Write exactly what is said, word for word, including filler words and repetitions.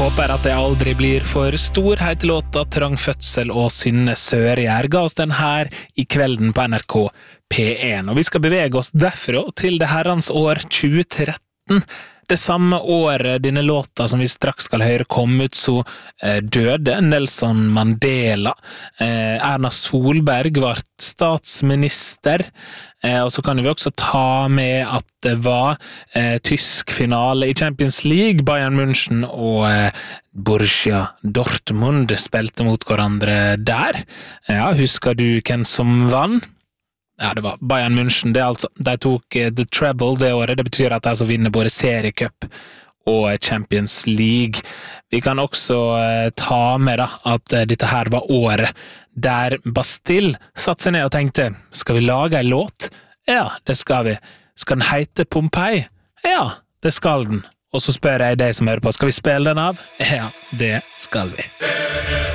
Håper at det aldri blir for stor. Heter låta Trang fødsel og Synne Sørgjær ga oss den her i kvelden på N R K P en. Og vi skal bevege oss derfra til det herrens år tjue tretten. Det samme året denne låta som vi straks skal høre kom ut, så eh, døde Nelson Mandela. Eh, Erna Solberg var statsminister. Eh, og så kan vi også ta med at det var eh, tysk finale i Champions League. Bayern München og eh, Borussia Dortmund spilte mot hverandre der. Ja, husker du hvem som vann? Ja, det var Bayern München, det altså, de tok uh, The Treble det året, det betyr at de som vinner både seriecup og Champions League. Vi kan også uh, ta med da, at uh, dette her var året der Bastille satt seg ned og tenkte, skal vi lage en låt? Ja, det skal vi. Skal den hete Pompeii? Ja, det skal den. Og så spør jeg deg som hører på, skal vi spille den av? Ja, det skal vi.